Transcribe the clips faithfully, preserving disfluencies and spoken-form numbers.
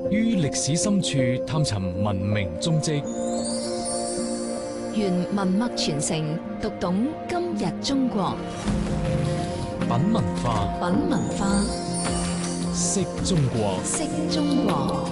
於歷史深處探尋文明蹤跡， 願文脈傳承，讀懂今日中國。 品文化， 品文化， 識中國， 識中國。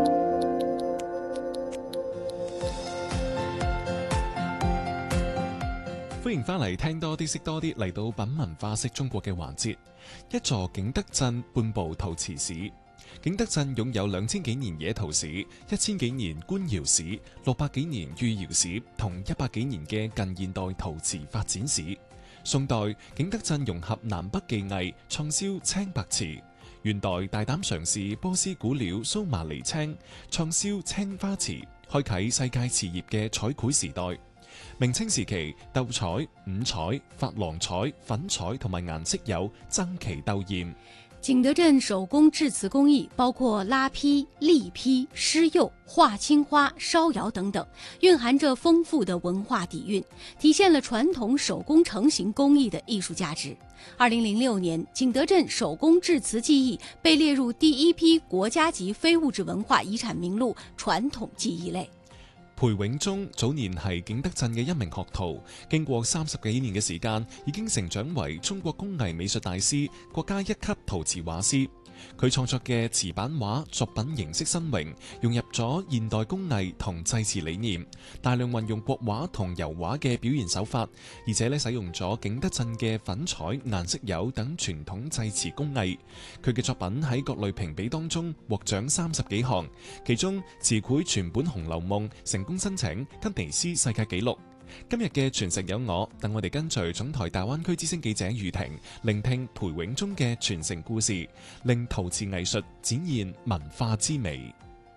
歡迎翻嚟聽多啲識多啲，嚟到品文化識中國嘅環節。一座景德鎮半部陶瓷市。景德鎮擁有兩千幾年野陶史、一千幾年官窯史、六百幾年御窯史同一百幾年嘅近現代陶瓷發展史。宋代景德鎮融合南北技藝，創燒青白瓷。元代大膽嘗試波斯古料蘇麻離青，創燒青花瓷，開啟世界瓷業嘅彩繪時代。明清時期，鬥彩、五彩、珐琅彩、粉彩同埋顏色釉爭奇鬥豔。 景德鎮手工制瓷工藝包括拉坯、立坯、施釉、畫青花、燒窯等等，蘊含着豐富的文化底蘊，體現了傳統手工成型工藝的藝術價值。二零零六年，景德鎮手工制瓷技藝被列入第一批國家級非物質文化遺產名錄傳統技藝類。 裴永宗早年係景德鎮嘅一名學徒，經過三十幾年嘅時間，已經成長為中國工藝美術大師、國家一級陶瓷畫師。佢創作嘅瓷版畫作品形式新穎，融入咗現代工藝同製瓷理念，大量運用國畫同油畫嘅表現手法，而且咧使用咗景德鎮嘅粉彩、顏色釉等傳統製瓷工藝。佢嘅作品喺各類評比當中獲獎三十幾項，其中瓷繪全本《紅樓夢》成功申請吉尼斯世界紀錄。今日嘅傳承有我，等我哋跟隨總台大灣區之聲記者余婷，聆聽裴永宗嘅傳承故事，令陶瓷藝術展現文化之美。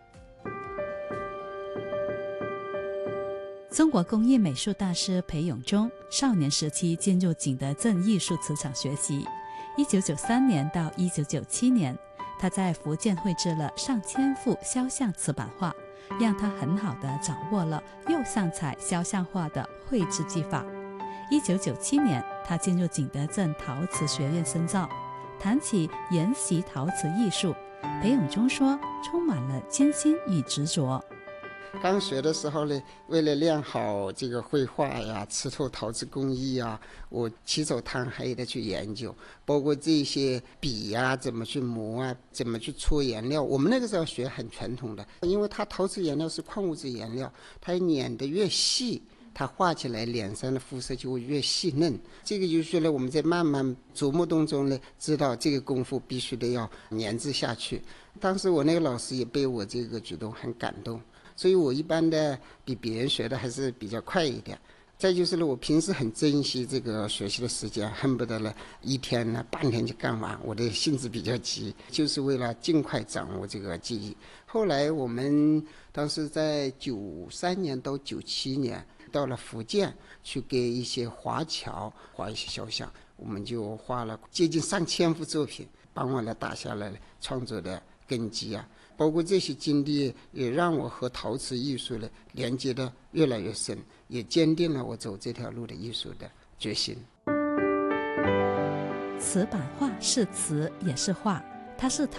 中國工藝美術大師裴永宗少年時期進入景德鎮藝術瓷廠學習，一九九三年到一九九七年，他在福建繪製了上千幅肖像瓷版畫，讓他很好地掌握了釉上彩肖像畫的繪製技法。一九九七年，他進入景德鎮陶瓷學院深造。談起研習陶瓷藝術，裴永宗說，充滿了艱辛與執着。 剛學的時候呢，為了練好這個繪畫呀、瓷頭陶瓷工藝呀，我起早貪黑的去研究，包括這些筆呀怎麼去磨啊，怎麼去搓顏料。我們那個時候學很傳統的，因為它陶瓷顏料是礦物質顏料，它碾得越細，它畫起來臉上的膚色就會越細嫩。這個就是呢，我們在慢慢琢磨當中呢，知道這個功夫必須得要研製下去。當時我那個老師也被我這個舉動很感動。所以我一般的比別人學的還是比較快一點。再就是呢，我平時很珍惜這個學習的時間，恨不得呢一天呢半天就幹完。我的性子比較急，就是為了盡快掌握這個技藝。後來我們當時在九三年到九七年到了福建去給一些華僑畫一些肖像，我們就畫了接近上千幅作品，幫我來打下了創作的根基啊。包括這些經歷也讓我和陶瓷藝術呢連接得越來越深，也堅定了我走這條路的藝術的決心。 瓷版畫是瓷也是畫，它是陶